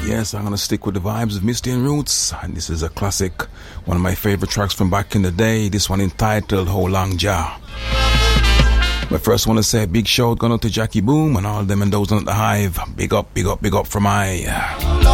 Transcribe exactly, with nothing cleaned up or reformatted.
Yes, I'm going to stick with the vibes of Misty and Roots. And this is a classic, one of my favorite tracks from back in the day. This one entitled How Long Ja. But first, I want to say a big shout going out to Jackie Boom and all them and those on the Hive. Big up, big up, big up from I.